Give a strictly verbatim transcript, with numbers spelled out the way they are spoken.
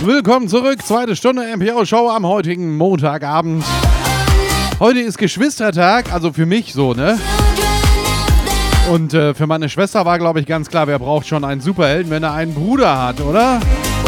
willkommen zurück. Zweite Stunde M P O-Show am heutigen Montagabend. Heute ist Geschwistertag, also für mich so, ne? Und äh, für meine Schwester war, glaube ich, ganz klar, wer braucht schon einen Superhelden, wenn er einen Bruder hat, oder?